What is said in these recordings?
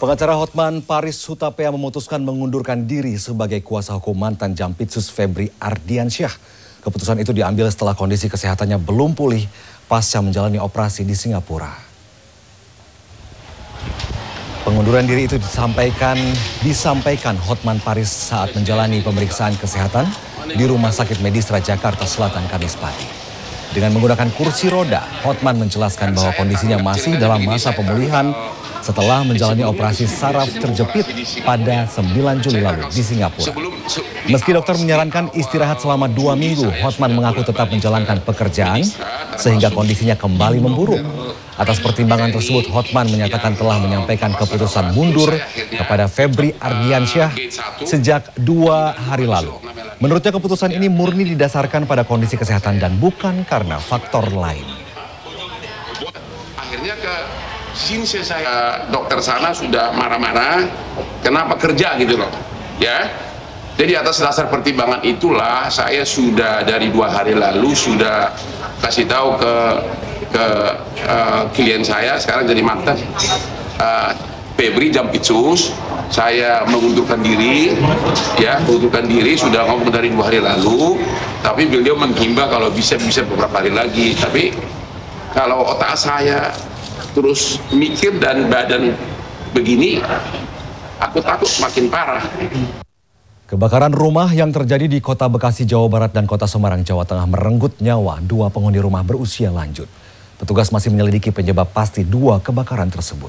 Pengacara Hotman Paris Hutapea memutuskan mengundurkan diri sebagai kuasa hukum mantan Jampitsus Febri Ardiansyah. Keputusan itu diambil setelah kondisi kesehatannya belum pulih pasca menjalani operasi di Singapura. Pengunduran diri itu disampaikan Hotman Paris saat menjalani pemeriksaan kesehatan di Rumah Sakit Medistra Jakarta Selatan Kamis pagi. Dengan menggunakan kursi roda, Hotman menjelaskan bahwa kondisinya masih dalam masa pemulihan setelah menjalani operasi saraf terjepit pada 9 Juli lalu di Singapura. Meski dokter menyarankan istirahat selama 2 minggu, Hotman mengaku tetap menjalankan pekerjaan sehingga kondisinya kembali memburuk. Atas pertimbangan tersebut, Hotman menyatakan telah menyampaikan keputusan mundur kepada Febri Ardiansyah sejak 2 hari lalu. Menurutnya keputusan ini murni didasarkan pada kondisi kesehatan dan bukan karena faktor lain. Akhirnya sini saya dokter sana sudah marah-marah, kenapa kerja gitu loh, ya. Jadi atas dasar pertimbangan itulah saya sudah dari 2 hari lalu sudah kasih tahu ke klien saya sekarang jadi mantan Febri Jampitsus, saya mengundurkan diri, ya, mengundurkan diri sudah ngomong dari 2 hari lalu, tapi beliau menghimbau kalau bisa beberapa hari lagi, tapi kalau otak saya terus mikir dan badan begini, aku takut makin parah. Kebakaran rumah yang terjadi di Kota Bekasi, Jawa Barat dan Kota Semarang, Jawa Tengah merenggut nyawa 2 penghuni rumah berusia lanjut. Petugas masih menyelidiki penyebab pasti 2 kebakaran tersebut.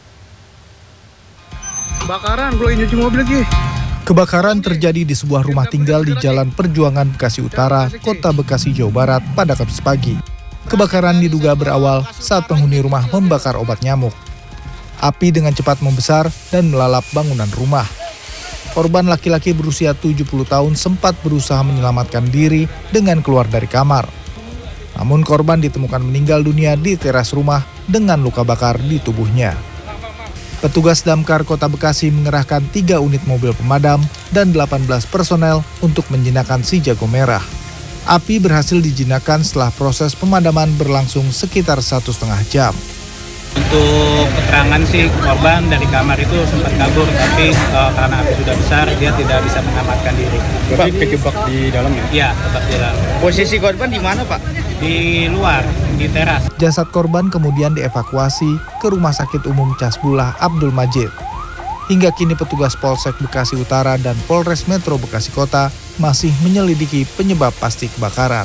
Kebakaran, belum nyuci mobil lagi. Kebakaran terjadi di sebuah rumah tinggal di Jalan Perjuangan Bekasi Utara, Kota Bekasi, Jawa Barat pada Kamis pagi. Kebakaran diduga berawal saat penghuni rumah membakar obat nyamuk. Api dengan cepat membesar dan melalap bangunan rumah. Korban laki-laki berusia 70 tahun sempat berusaha menyelamatkan diri dengan keluar dari kamar. Namun korban ditemukan meninggal dunia di teras rumah dengan luka bakar di tubuhnya. Petugas Damkar Kota Bekasi mengerahkan 3 unit mobil pemadam dan 18 personel untuk menjinakkan si jago merah. Api berhasil dijinakkan setelah proses pemadaman berlangsung sekitar 1,5 jam. Untuk keterangan sih korban dari kamar itu sempat kabur, tapi karena api sudah besar dia tidak bisa mengamankan diri. Berarti kejebak di dalam ya? Iya, tetap di dalam. Posisi korban di mana, Pak? Di luar, di teras. Jasad korban kemudian dievakuasi ke Rumah Sakit Umum Casbullah Abdul Majid. Hingga kini petugas Polsek Bekasi Utara dan Polres Metro Bekasi Kota masih menyelidiki penyebab pasti kebakaran.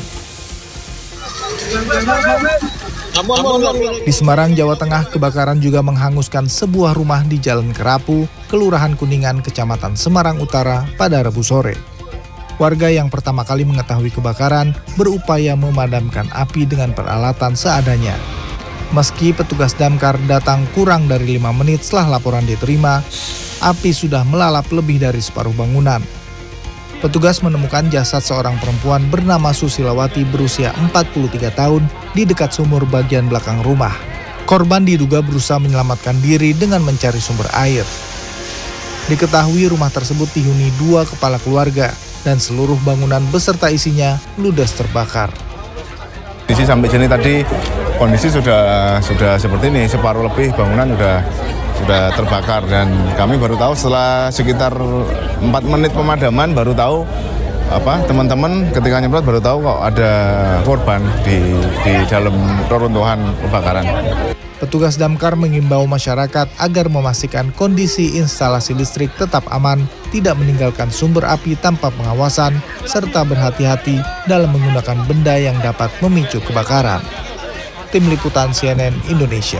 Di Semarang, Jawa Tengah, kebakaran juga menghanguskan sebuah rumah di Jalan Kerapu, Kelurahan Kuningan, Kecamatan Semarang Utara pada Rabu sore. Warga yang pertama kali mengetahui kebakaran berupaya memadamkan api dengan peralatan seadanya. Meski petugas damkar datang kurang dari 5 menit setelah laporan diterima, api sudah melalap lebih dari separuh bangunan. Petugas menemukan jasad seorang perempuan bernama Susilawati berusia 43 tahun di dekat sumur bagian belakang rumah. Korban diduga berusaha menyelamatkan diri dengan mencari sumber air. Diketahui rumah tersebut dihuni 2 kepala keluarga dan seluruh bangunan beserta isinya ludes terbakar. Sampai sini tadi kondisi sudah seperti ini, separuh lebih bangunan sudah terbakar dan kami baru tahu setelah sekitar 4 menit pemadaman baru tahu teman-teman ketika nyemprot baru tahu kok ada korban di dalam reruntuhan kebakaran. Petugas damkar mengimbau masyarakat agar memastikan kondisi instalasi listrik tetap aman, tidak meninggalkan sumber api tanpa pengawasan, serta berhati-hati dalam menggunakan benda yang dapat memicu kebakaran. Tim Liputan CNN Indonesia.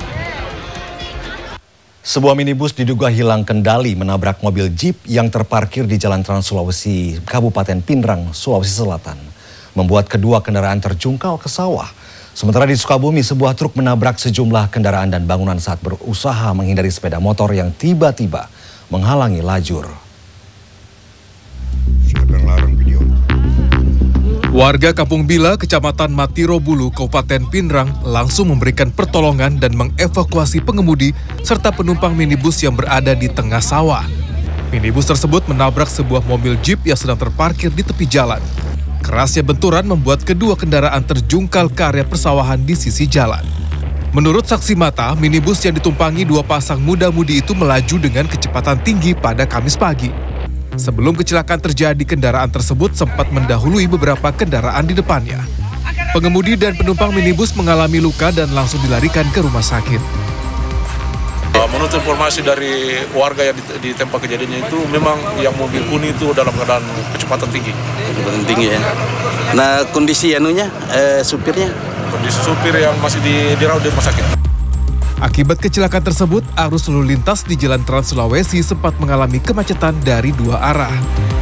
Sebuah minibus diduga hilang kendali menabrak mobil jeep yang terparkir di Jalan Trans Sulawesi, Kabupaten Pinrang, Sulawesi Selatan. Membuat kedua kendaraan terjungkal ke sawah. Sementara di Sukabumi, sebuah truk menabrak sejumlah kendaraan dan bangunan saat berusaha menghindari sepeda motor yang tiba-tiba menghalangi lajur. Warga Kampung Bila, Kecamatan Matiro Bulu, Kabupaten Pinrang langsung memberikan pertolongan dan mengevakuasi pengemudi serta penumpang minibus yang berada di tengah sawah. Minibus tersebut menabrak sebuah mobil jeep yang sedang terparkir di tepi jalan. Kerasnya benturan membuat kedua kendaraan terjungkal ke area persawahan di sisi jalan. Menurut saksi mata, minibus yang ditumpangi dua pasang muda-mudi itu melaju dengan kecepatan tinggi pada Kamis pagi. Sebelum kecelakaan terjadi, kendaraan tersebut sempat mendahului beberapa kendaraan di depannya. Pengemudi dan penumpang minibus mengalami luka dan langsung dilarikan ke rumah sakit. Menurut informasi dari warga yang di tempat kejadiannya itu, memang yang mobil kuning itu dalam keadaan kecepatan tinggi. Kecepatan tinggi ya. Nah, kondisi supirnya? Kondisi supir yang masih dirawat di rumah sakit. Akibat kecelakaan tersebut, arus lalu lintas di Jalan Trans Sulawesi sempat mengalami kemacetan dari dua arah.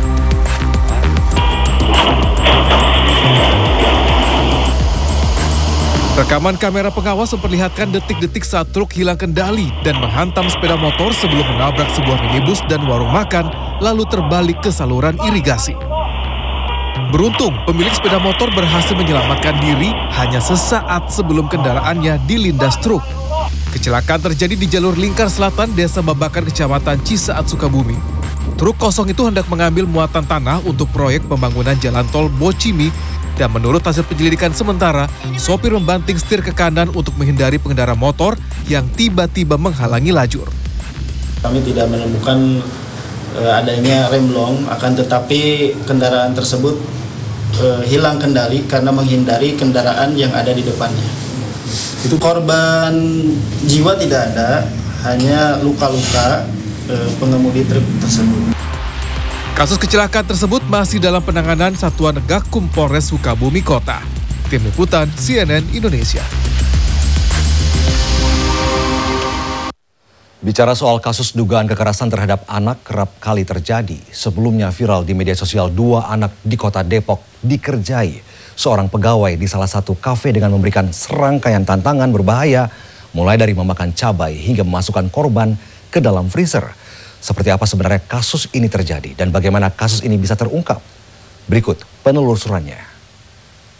Rekaman kamera pengawas memperlihatkan detik-detik saat truk hilang kendali dan menghantam sepeda motor sebelum menabrak sebuah minibus dan warung makan, lalu terbalik ke saluran irigasi. Beruntung, pemilik sepeda motor berhasil menyelamatkan diri hanya sesaat sebelum kendaraannya dilindas truk. Kecelakaan terjadi di jalur lingkar selatan Desa Babakan, Kecamatan Cisaat, Sukabumi. Truk kosong itu hendak mengambil muatan tanah untuk proyek pembangunan jalan tol Bocimi, dan menurut hasil penyelidikan sementara, sopir membanting setir ke kanan untuk menghindari pengendara motor yang tiba-tiba menghalangi lajur. Kami tidak menemukan adanya remblong, akan tetapi kendaraan tersebut hilang kendali karena menghindari kendaraan yang ada di depannya. Itu korban jiwa tidak ada, hanya luka-luka pengemudi truk tersebut. Kasus kecelakaan tersebut masih dalam penanganan Satuan Gakum Polres Sukabumi Kota. Tim Liputan CNN Indonesia. Bicara soal kasus dugaan kekerasan terhadap anak kerap kali terjadi. Sebelumnya viral di media sosial, dua anak di kota Depok dikerjai seorang pegawai di salah satu kafe dengan memberikan serangkaian tantangan berbahaya, mulai dari memakan cabai hingga memasukkan korban ke dalam freezer. Seperti apa sebenarnya kasus ini terjadi dan bagaimana kasus ini bisa terungkap? Berikut penelusurannya.